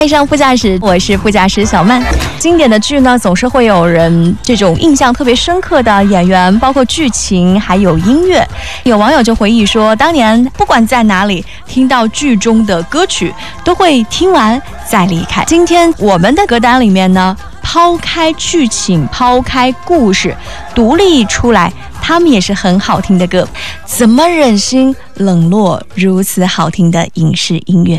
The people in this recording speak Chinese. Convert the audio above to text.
爱上副驾驶，我是副驾驶小曼。经典的剧呢，总是会有人这种印象特别深刻的演员，包括剧情还有音乐。有网友就回忆说，当年不管在哪里听到剧中的歌曲，都会听完再离开。今天我们的歌单里面呢，抛开剧情，抛开故事，独立出来，他们也是很好听的歌。怎么忍心冷落如此好听的影视音乐？